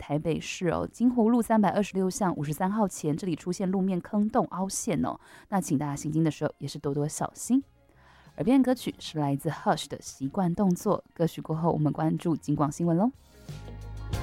台北市哦，金湖路326巷53号前，这里出现路面坑洞凹陷哦，那请大家行经的时候也是多多小心。耳边歌曲是来自 Hush 的习惯动作，歌曲过后我们关注警广新闻喽。